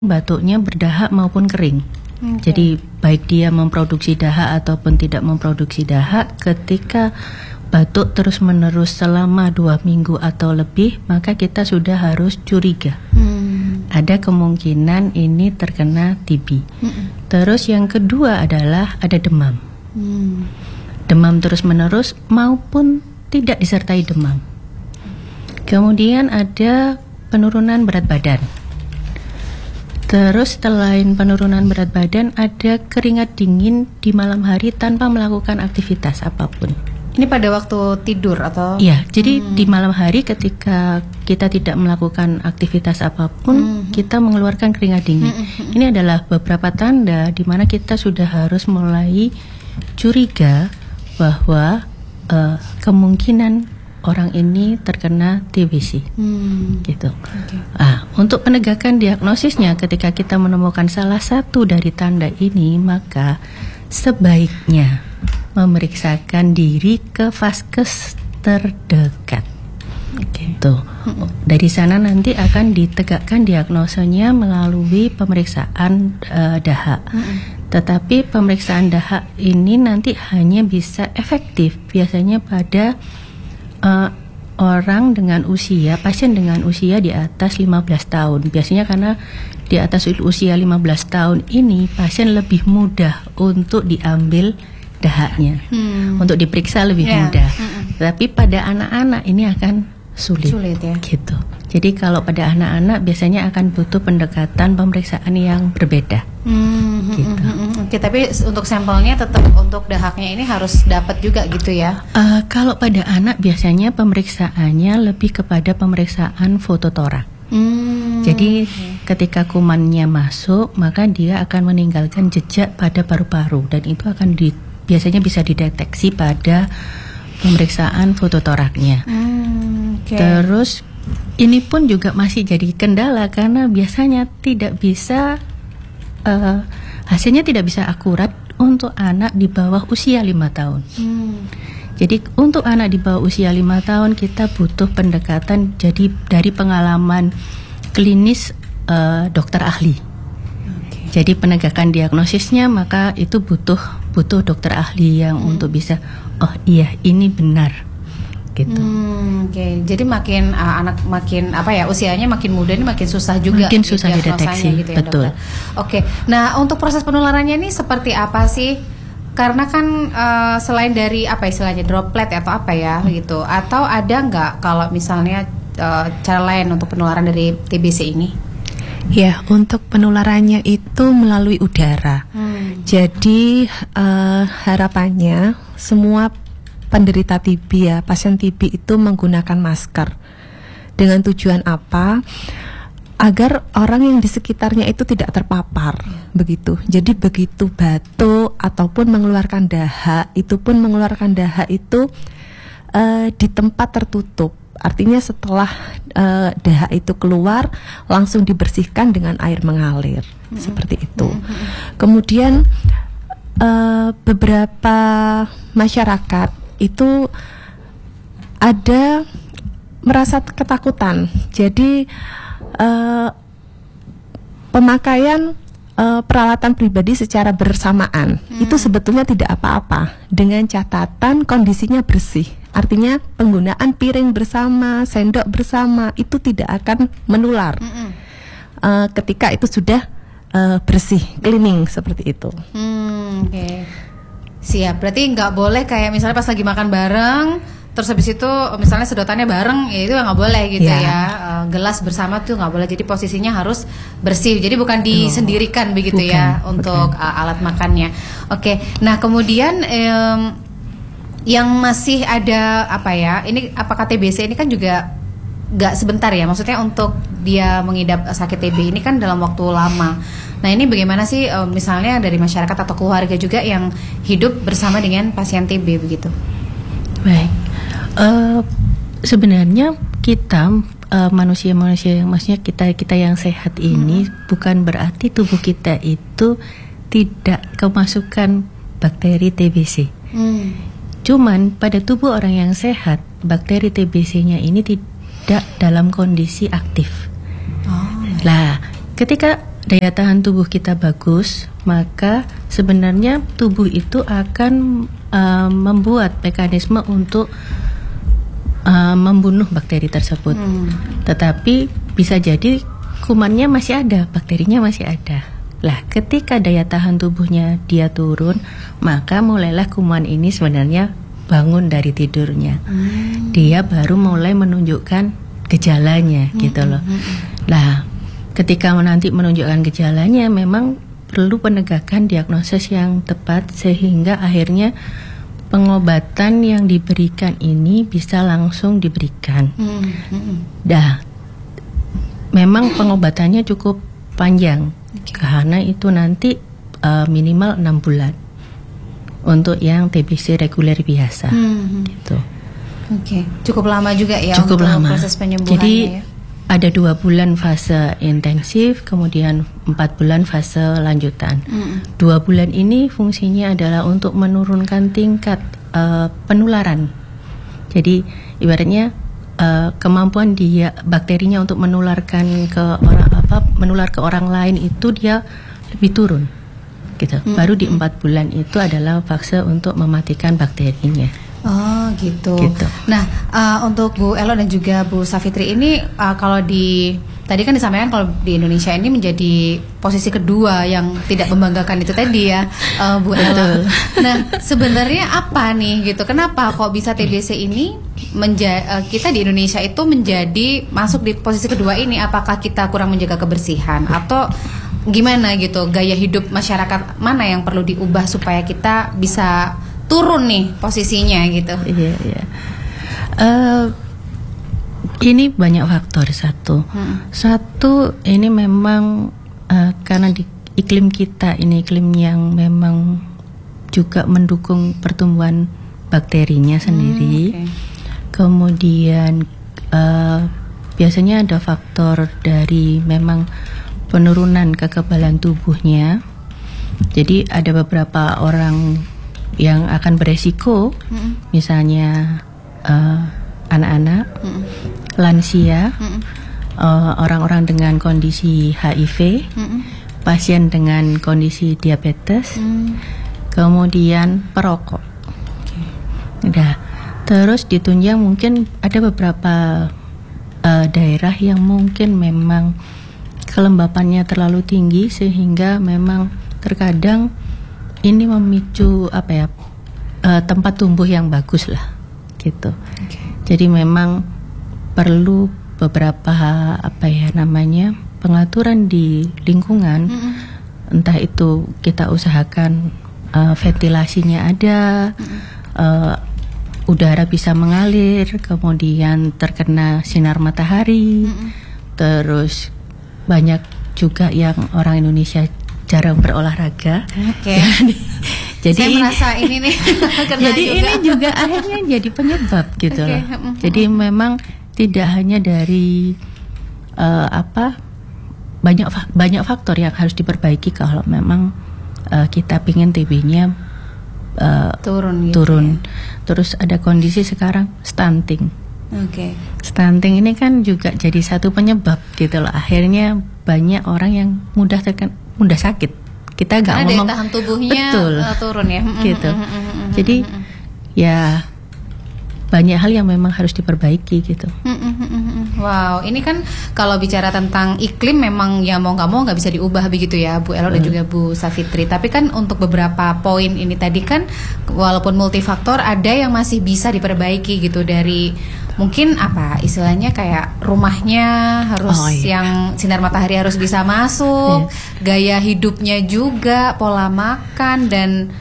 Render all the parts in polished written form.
batuknya berdahak maupun kering. Jadi baik dia memproduksi dahak ataupun tidak memproduksi dahak, ketika batuk terus-menerus selama 2 minggu atau lebih, maka kita sudah harus curiga. Ada kemungkinan ini terkena TB. Terus yang kedua adalah ada demam. Demam terus-menerus maupun tidak disertai demam. Kemudian ada penurunan berat badan. Terus selain penurunan berat badan, ada keringat dingin di malam hari tanpa melakukan aktivitas apapun. Ini pada waktu tidur atau? Iya, jadi di malam hari ketika kita tidak melakukan aktivitas apapun, kita mengeluarkan keringat dingin. Ini adalah beberapa tanda di mana kita sudah harus mulai curiga bahwa kemungkinan orang ini terkena TBC, gitu. Untuk penegakan diagnosisnya, ketika kita menemukan salah satu dari tanda ini, maka sebaiknya memeriksakan diri ke vaskes terdekat. Gitu. Dari sana nanti akan ditegakkan diagnosanya melalui pemeriksaan dahak. Tetapi pemeriksaan dahak ini nanti hanya bisa efektif biasanya pada orang dengan usia, pasien dengan usia di atas 15 tahun. Biasanya karena di atas usia 15 tahun ini pasien lebih mudah untuk diambil dahaknya, untuk diperiksa lebih mudah. Tapi pada anak-anak ini akan sulit ya? Gitu. Jadi kalau pada anak-anak biasanya akan butuh pendekatan pemeriksaan yang berbeda. Gitu. Oke, tapi untuk sampelnya tetap untuk dahaknya ini harus dapat juga gitu ya? Kalau pada anak biasanya pemeriksaannya lebih kepada pemeriksaan fototorak. Jadi ketika kumannya masuk, maka dia akan meninggalkan jejak pada paru-paru, dan itu akan biasanya bisa dideteksi pada pemeriksaan fototoraknya. Terus ini pun juga masih jadi kendala karena biasanya tidak bisa hasilnya tidak bisa akurat untuk anak di bawah usia 5 tahun. Jadi untuk anak di bawah usia 5 tahun kita butuh pendekatan jadi dari pengalaman klinis dokter ahli. Jadi penegakan diagnosisnya maka itu butuh dokter ahli yang untuk bisa iya ini benar. Gitu. Jadi makin anak makin usianya makin muda ini makin susah juga. Makin susah dideteksi, gitu ya, betul. Dokter. Nah untuk proses penularannya ini seperti apa sih? Karena kan selain dari istilahnya droplet atau apa ya gitu, atau ada nggak kalau misalnya cara lain untuk penularan dari TBC ini? Ya, untuk penularannya itu melalui udara. Jadi harapannya semua penderita TB ya, pasien TB itu menggunakan masker. Dengan tujuan apa? Agar orang yang di sekitarnya itu tidak terpapar, begitu. Jadi begitu batuk ataupun mengeluarkan dahak, itu pun mengeluarkan dahak itu di tempat tertutup. Artinya setelah dahak itu keluar langsung dibersihkan dengan air mengalir, seperti itu. Kemudian beberapa masyarakat itu ada merasa ketakutan. Jadi pemakaian peralatan pribadi secara bersamaan itu sebetulnya tidak apa-apa dengan catatan kondisinya bersih. Artinya penggunaan piring bersama, sendok bersama itu tidak akan menular ketika itu sudah bersih, cleaning seperti itu. Siap, berarti nggak boleh kayak misalnya pas lagi makan bareng, terus habis itu misalnya sedotannya bareng, ya itu nggak boleh gitu ya. Gelas bersama tuh nggak boleh, jadi posisinya harus bersih. Jadi bukan disendirikan begitu ya untuk alat makannya. Nah kemudian yang masih ada ini apakah TBC ini kan juga nggak sebentar ya, maksudnya untuk dia mengidap sakit TB ini kan dalam waktu lama. Nah ini bagaimana sih misalnya dari masyarakat atau keluarga juga yang hidup bersama dengan pasien TB begitu? Baik, sebenarnya kita manusia-manusia yang maksudnya kita yang sehat ini bukan berarti tubuh kita itu tidak kemasukan bakteri TBC. Cuman pada tubuh orang yang sehat bakteri TBC-nya ini tidak dalam kondisi aktif. Ketika daya tahan tubuh kita bagus, maka sebenarnya tubuh itu akan membuat mekanisme untuk membunuh bakteri tersebut. Tetapi bisa jadi kumannya masih ada, bakterinya masih ada. Lah, ketika daya tahan tubuhnya dia turun, maka mulailah kuman ini sebenarnya bangun dari tidurnya. Dia baru mulai menunjukkan gejalanya gitu loh. Lah, ketika nanti menunjukkan gejalanya, memang perlu penegakan diagnosis yang tepat sehingga akhirnya pengobatan yang diberikan ini bisa langsung diberikan. Dah, memang pengobatannya cukup panjang karena itu nanti minimal 6 bulan untuk yang TBC reguler biasa. Gitu. Oke, cukup lama juga ya cukup untuk lama. proses penyembuhannya. Jadi ya? ada 2 bulan fase intensif, kemudian 4 bulan fase lanjutan. 2 bulan ini fungsinya adalah untuk menurunkan tingkat penularan. Jadi ibaratnya kemampuan dia bakterinya untuk menularkan ke menular ke orang lain itu dia lebih turun. Gitu. Baru di 4 bulan itu adalah fase untuk mematikan bakterinya. Oh gitu. Gitu. Nah untuk Bu Elo dan juga Bu Safitri ini kalau tadi kan disampaikan kalau di Indonesia ini menjadi posisi kedua yang tidak membanggakan itu tadi ya Bu Elo. Nah sebenarnya apa nih gitu? Kenapa kok bisa TBC ini kita di Indonesia itu menjadi masuk di posisi kedua ini? Apakah kita kurang menjaga kebersihan atau gimana gitu? Gaya hidup masyarakat mana yang perlu diubah supaya kita bisa turun nih posisinya gitu? Iya. Ini banyak faktor. Satu ini memang karena di iklim kita ini iklim yang memang juga mendukung pertumbuhan bakterinya sendiri. Kemudian biasanya ada faktor dari memang penurunan kekebalan tubuhnya. Jadi ada beberapa orang yang akan beresiko, misalnya anak-anak, lansia, orang-orang dengan kondisi HIV, pasien dengan kondisi diabetes, kemudian perokok. Udah. Terus ditunjang mungkin ada beberapa daerah yang mungkin memang kelembapannya terlalu tinggi sehingga memang terkadang ini memicu tempat tumbuh yang bagus lah gitu. Jadi memang perlu beberapa pengaturan di lingkungan. Entah itu kita usahakan ventilasinya ada, udara bisa mengalir, kemudian terkena sinar matahari. Terus banyak juga yang orang Indonesia jarang berolahraga. Jadi saya merasa ini nih jadi juga. Ini juga akhirnya jadi penyebab gitu loh. Jadi memang tidak hanya dari banyak faktor yang harus diperbaiki kalau memang kita pingin TB-nya turun. Ya. Terus ada kondisi sekarang stunting. Stunting ini kan juga jadi satu penyebab gitu loh. Akhirnya banyak orang yang mudah sakit. Kita nggak ngomong tahan tubuhnya turun ya. Gitu. Jadi ya banyak hal yang memang harus diperbaiki gitu. Wow, ini kan kalau bicara tentang iklim memang ya mau nggak bisa diubah begitu ya Bu Elo dan juga Bu Safitri. Tapi kan untuk beberapa poin ini tadi kan walaupun multifaktor ada yang masih bisa diperbaiki gitu, dari mungkin istilahnya kayak rumahnya harus yang sinar matahari harus bisa masuk, gaya hidupnya juga, pola makan dan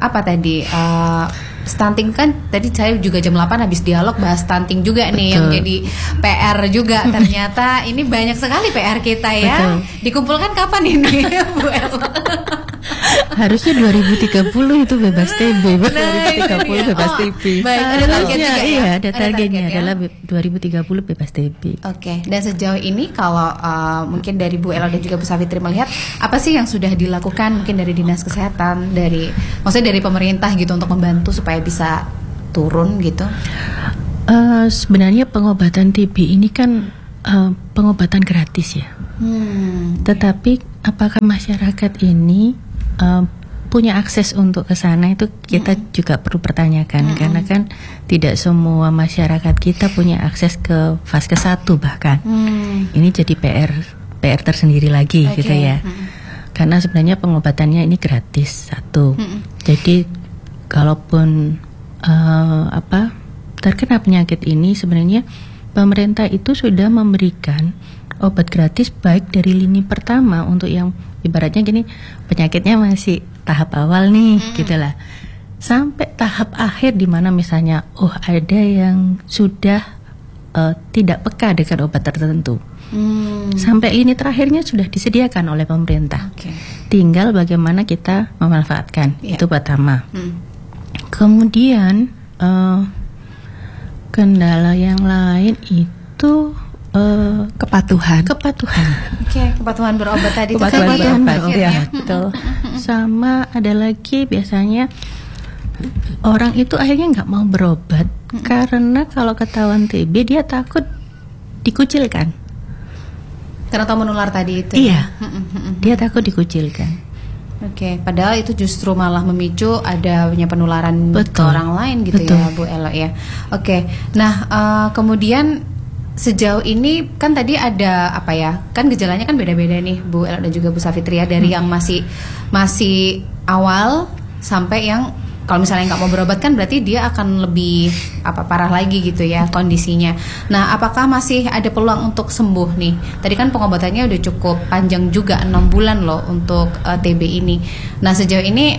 stunting kan tadi saya juga jam 8 habis dialog bahas stunting juga nih. Betul. Yang jadi PR juga ternyata ini banyak sekali PR kita ya. Betul. Dikumpulkan kapan ini Bu Elo? Harusnya 2030 itu bebas TB. 2030 bebas TB. Baik, ada targetnya ya? Iya, ada targetnya adalah 2030 bebas TB. Oke. Dan sejauh ini kalau mungkin dari Bu Elo dan juga Bu Safitri melihat apa sih yang sudah dilakukan mungkin dari Dinas Kesehatan, maksudnya dari pemerintah gitu untuk membantu supaya bisa turun gitu? Sebenarnya pengobatan TB ini kan pengobatan gratis ya. Tetapi apakah masyarakat ini punya akses untuk ke sana, itu kita juga perlu pertanyakan, karena kan tidak semua masyarakat kita punya akses ke fase 1 bahkan. Ini jadi PR tersendiri lagi gitu ya. Karena sebenarnya pengobatannya ini gratis satu. Jadi kalaupun terkena penyakit ini, sebenarnya pemerintah itu sudah memberikan obat gratis baik dari lini pertama untuk yang ibaratnya gini, penyakitnya masih tahap awal nih gitulah, sampai tahap akhir di mana misalnya ada yang sudah tidak peka dengan obat tertentu. Sampai lini terakhirnya sudah disediakan oleh pemerintah. Tinggal bagaimana kita memanfaatkan. Itu pertama. Kemudian kendala yang lain itu kepatuhan. Kepatuhan berobat tadi. Kepatuhan berobat, ya, betul. Sama ada lagi biasanya orang itu akhirnya nggak mau berobat karena kalau ketahuan TB dia takut dikucilkan. Karena tahu menular tadi itu. Iya. Dia takut dikucilkan. Padahal itu justru malah memicu adanya penularan ke orang lain gitu. Ya, Bu Elo ya. Nah, kemudian sejauh ini kan tadi ada kan gejalanya kan beda-beda nih Bu Elo dan juga Bu Safitri ya, dari yang masih awal sampai yang kalau misalnya nggak mau berobat kan berarti dia akan lebih parah lagi gitu ya kondisinya. Nah, apakah masih ada peluang untuk sembuh nih? Tadi kan pengobatannya udah cukup panjang juga, 6 bulan loh untuk TB ini. Nah, sejauh ini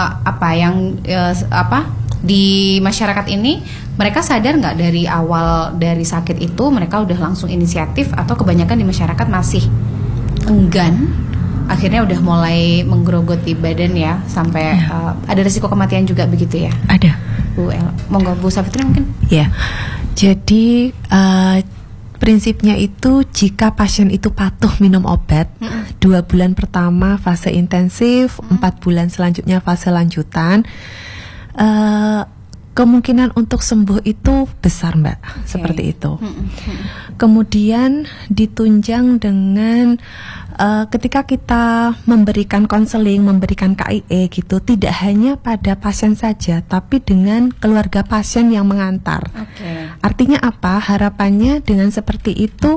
di masyarakat ini mereka sadar nggak dari awal dari sakit itu mereka udah langsung inisiatif, atau kebanyakan di masyarakat masih enggan, akhirnya udah mulai menggerogoti badan ya sampai ada risiko kematian juga begitu ya? Ada. Bu El, monggo Bu Safitri mungkin. Ya, jadi prinsipnya itu jika pasien itu patuh minum obat 2 bulan pertama fase intensif, 4 bulan selanjutnya fase lanjutan, kemungkinan untuk sembuh itu besar, Mbak, seperti itu. Kemudian ditunjang dengan ketika kita memberikan konseling, memberikan KIE gitu, tidak hanya pada pasien saja, tapi dengan keluarga pasien yang mengantar. Artinya apa? Harapannya dengan seperti itu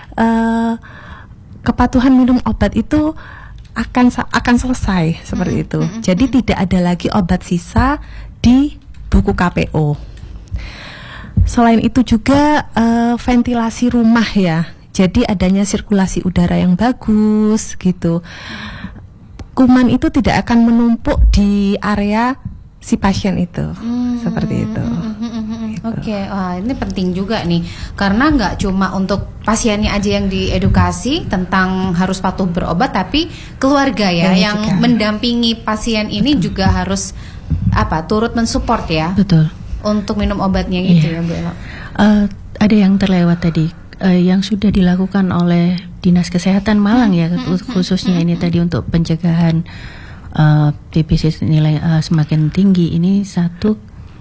kepatuhan minum obat itu akan selesai seperti itu. Jadi tidak ada lagi obat sisa di buku KPO. Selain itu juga ventilasi rumah ya. Jadi adanya sirkulasi udara yang bagus gitu. Kuman itu tidak akan menumpuk di area si pasien itu. Seperti itu. Ini penting juga nih, karena nggak cuma untuk pasiennya aja yang diedukasi tentang harus patuh berobat, tapi keluarga ya yang juga mendampingi pasien ini juga harus turut mensupport ya. Betul. Untuk minum obatnya gitu ya Bu Elo. Ada yang terlewat tadi yang sudah dilakukan oleh Dinas Kesehatan Malang ya, khususnya ini tadi untuk pencegahan TBC nilai semakin tinggi. Ini satu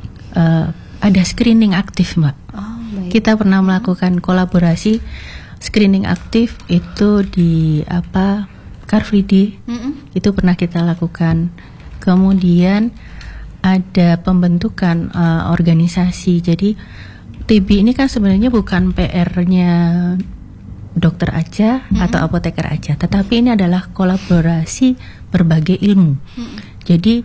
ada screening aktif, Mbak. Kita pernah melakukan kolaborasi screening aktif itu di Car Free Day. Itu pernah kita lakukan. Kemudian ada pembentukan organisasi. Jadi TB ini kan sebenarnya bukan PR-nya dokter aja atau apoteker aja, tetapi ini adalah kolaborasi berbagai ilmu. Jadi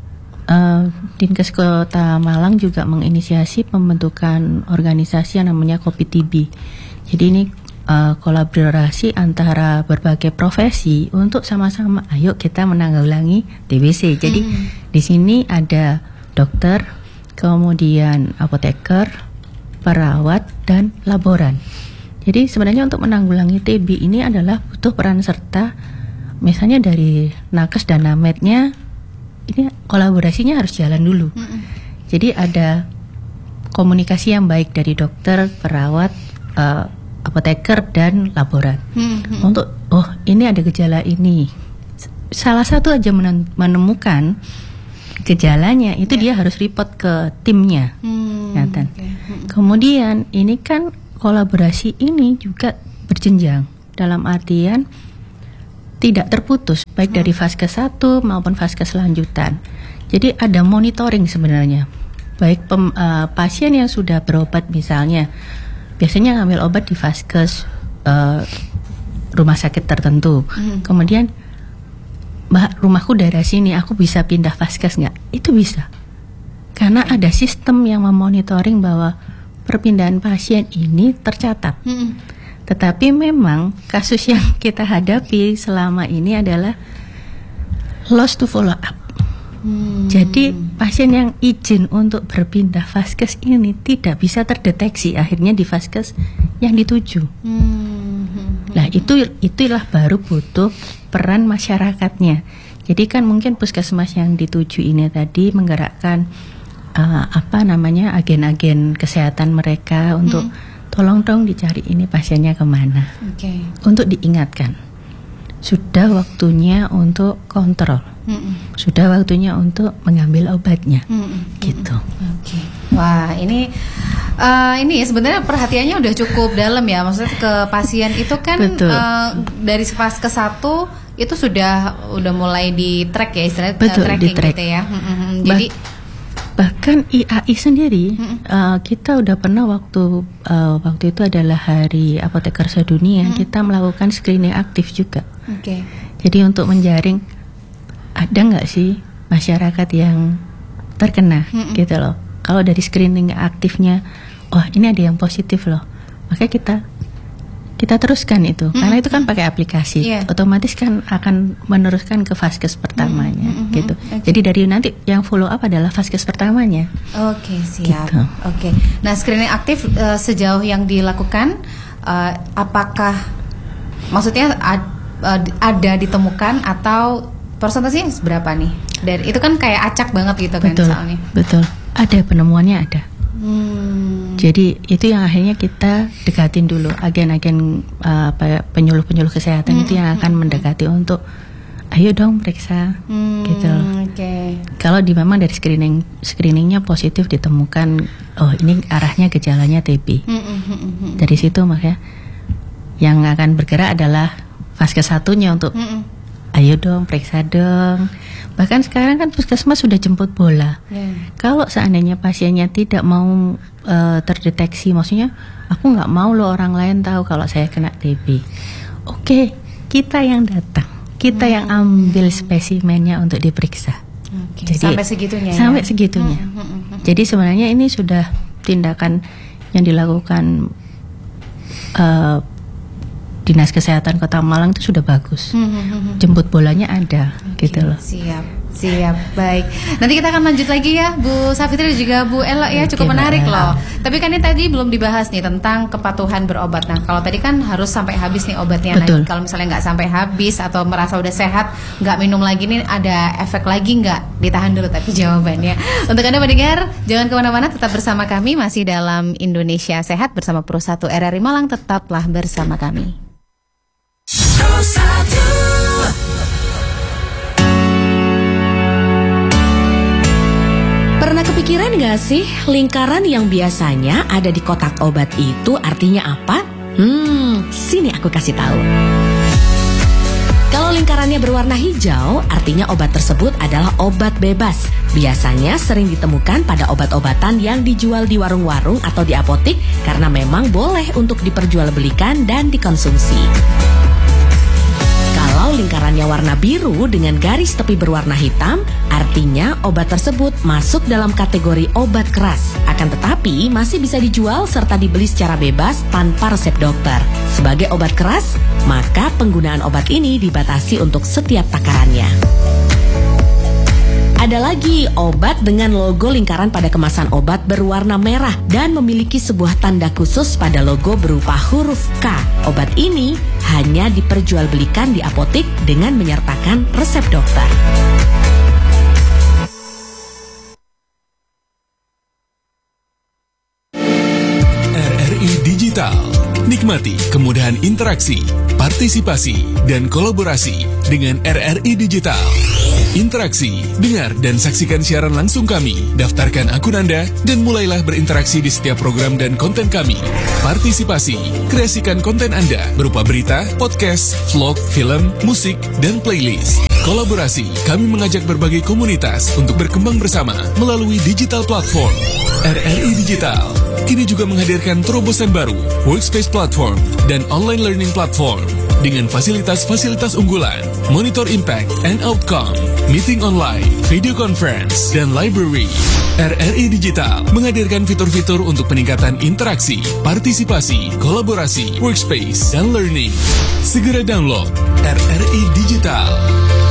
Dinkes Kota Malang juga menginisiasi pembentukan organisasi yang namanya Kopi TB. Jadi ini kolaborasi antara berbagai profesi untuk sama-sama ayo kita menanggulangi TBC. Jadi di sini ada dokter, kemudian apoteker, perawat, dan laboran. Jadi sebenarnya untuk menanggulangi TB ini adalah butuh peran serta misalnya dari nakes dan namednya. Ini kolaborasinya harus jalan dulu. Jadi ada komunikasi yang baik dari dokter, perawat, apoteker, dan laboran. Untuk ini ada gejala ini. Salah satu aja menemukan gejalanya itu dia harus report ke timnya. Kemudian ini kan kolaborasi ini juga berjenjang, dalam artian tidak terputus baik dari vaskes 1 maupun vaskes lanjutan. Jadi ada monitoring sebenarnya, baik pasien yang sudah berobat misalnya, biasanya ngambil obat di vaskes rumah sakit tertentu, kemudian Mbak, rumahku daerah sini, aku bisa pindah vaskes nggak? Itu bisa, karena ada sistem yang memonitoring bahwa perpindahan pasien ini tercatat. Tetapi memang kasus yang kita hadapi selama ini adalah lost to follow up. Jadi pasien yang izin untuk berpindah vaskes ini tidak bisa terdeteksi akhirnya di vaskes yang dituju. Nah itulah baru butuh peran masyarakatnya. Jadi kan mungkin puskesmas yang dituju ini tadi menggerakkan agen-agen kesehatan mereka untuk tolong dong dicari ini pasiennya kemana. Untuk diingatkan sudah waktunya untuk kontrol, sudah waktunya untuk mengambil obatnya, gitu. Wah, ini sebenarnya perhatiannya udah cukup dalam ya, maksudnya ke pasien itu kan dari vaskes 1 itu sudah mulai di track ya, istilahnya tracking gitu ya. Jadi bahkan IAI sendiri kita udah pernah waktu itu adalah Hari Apoteker Sedunia, kita melakukan screening aktif juga. Jadi untuk menjaring ada nggak sih masyarakat yang terkena gitu loh. Kalau dari screening aktifnya, oh ini ada yang positif loh, maka kita teruskan itu, karena itu kan pakai aplikasi, otomatis kan akan meneruskan ke vaskes pertamanya, gitu. Jadi dari nanti yang follow up adalah vaskes pertamanya. Siap. Gitu. Nah, screening aktif sejauh yang dilakukan, apakah maksudnya ada ditemukan atau persentasenya berapa nih? Dan itu kan kayak acak banget gitu kan soalnya. Betul. Ada penemuannya ada. Jadi itu yang akhirnya kita dekatin dulu agen-agen penyuluh-penyuluh kesehatan itu yang akan mendekati untuk ayo dong periksa gitu. Kalau memang dari screeningnya positif ditemukan, oh ini arahnya gejalanya TB. Dari situ maka yang akan bergerak adalah vaskes 1-nya untuk ayo dong periksa dong. Bahkan sekarang kan puskesmas sudah jemput bola. Kalau seandainya pasiennya tidak mau terdeteksi, maksudnya aku nggak mau loh orang lain tahu kalau saya kena TB. Oke, kita yang datang, kita yang ambil spesimennya untuk diperiksa. Jadi sampai segitunya. Sampai segitunya. Jadi sebenarnya ini sudah tindakan yang dilakukan Dinas Kesehatan Kota Malang itu sudah bagus. Jemput bolanya ada, gitu loh. Siap, baik. Nanti kita akan lanjut lagi ya, Bu Safitri dan juga Bu Ella ya, cukup menarik loh. Tapi kan ini tadi belum dibahas nih tentang kepatuhan berobat. Nah, kalau tadi kan harus sampai habis nih obatnya. Nah, kalau misalnya nggak sampai habis atau merasa udah sehat, nggak minum lagi nih, ada efek lagi nggak? Ditahan dulu tapi jawabannya. Untuk Anda pendengar, jangan kemana-mana, tetap bersama kami masih dalam Indonesia Sehat bersama Pro 1 RRI Malang. Tetaplah bersama kami. Pernah kepikiran gak sih lingkaran yang biasanya ada di kotak obat itu artinya apa? Sini aku kasih tahu. Kalau lingkarannya berwarna hijau, artinya obat tersebut adalah obat bebas. Biasanya sering ditemukan pada obat-obatan yang dijual di warung-warung atau di apotik karena memang boleh untuk diperjualbelikan dan dikonsumsi. Kalau lingkarannya warna biru dengan garis tepi berwarna hitam, artinya obat tersebut masuk dalam kategori obat keras. Akan tetapi masih bisa dijual serta dibeli secara bebas tanpa resep dokter. Sebagai obat keras, maka penggunaan obat ini dibatasi untuk setiap takarannya. Ada lagi obat dengan logo lingkaran pada kemasan obat berwarna merah dan memiliki sebuah tanda khusus pada logo berupa huruf K. Obat ini hanya diperjualbelikan di apotik dengan menyertakan resep dokter. RRI Digital. Nikmati kemudahan interaksi, partisipasi, dan kolaborasi dengan RRI Digital. Interaksi, dengar dan saksikan siaran langsung kami. Daftarkan akun Anda dan mulailah berinteraksi di setiap program dan konten kami. Partisipasi, kreasikan konten Anda berupa berita, podcast, vlog, film, musik, dan playlist. Kolaborasi, kami mengajak berbagai komunitas untuk berkembang bersama melalui digital platform. RRI Digital kini juga menghadirkan terobosan baru, workspace platform dan online learning platform dengan fasilitas-fasilitas unggulan, monitor impact and outcome, meeting online, video conference, dan library. RRI Digital menghadirkan fitur-fitur untuk peningkatan interaksi, partisipasi, kolaborasi, workspace, dan learning. Segera download RRI Digital.